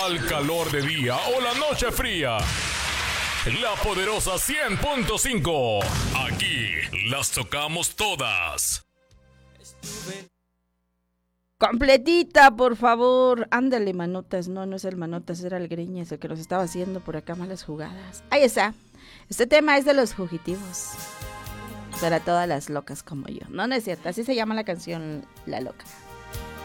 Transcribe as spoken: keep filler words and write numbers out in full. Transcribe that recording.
al calor de día o la noche fría. La poderosa cien punto cinco. Aquí las tocamos todas. Completita, por favor. Ándale, Manotas. No, no es el Manotas, era el Greñas el que nos estaba haciendo por acá malas jugadas. Ahí está. Este tema es de los fugitivos. Para todas las locas como yo. No, no es cierto. Así se llama la canción, La Loca.